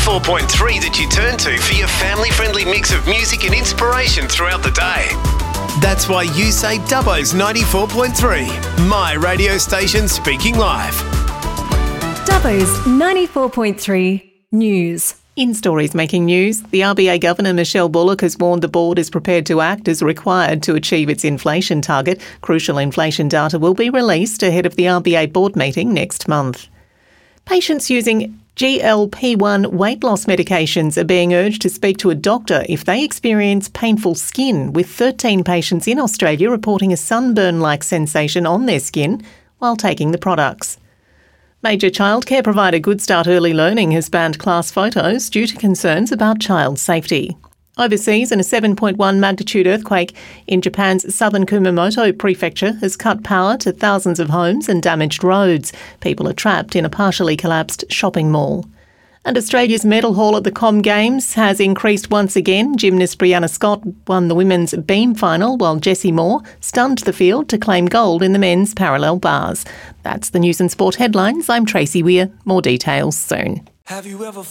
94.3 that you turn to for your family-friendly mix of music and inspiration throughout the day. That's why you say Dubbo's 94.3, my radio station speaking live. Dubbo's 94.3 News. In stories making news, the RBA Governor Michelle Bullock has warned the board is prepared to act as required to achieve its inflation target. Crucial inflation data will be released ahead of the RBA board meeting next month. Patients using GLP-1 weight loss medications are being urged to speak to a doctor if they experience painful skin, with 13 patients in Australia reporting a sunburn-like sensation on their skin while taking the products. Major childcare provider Good Start Early Learning has banned class photos due to concerns about child safety. Overseas, a 7.1 magnitude earthquake in Japan's southern Kumamoto prefecture has cut power to thousands of homes and damaged roads. People are trapped in a partially collapsed shopping mall. And Australia's medal haul at the Com Games has increased once again. Gymnast Brianna Scott won the women's beam final, while Jessie Moore stunned the field to claim gold in the men's parallel bars. That's the news and sport headlines. I'm Tracy Weir. More details soon. Have you ever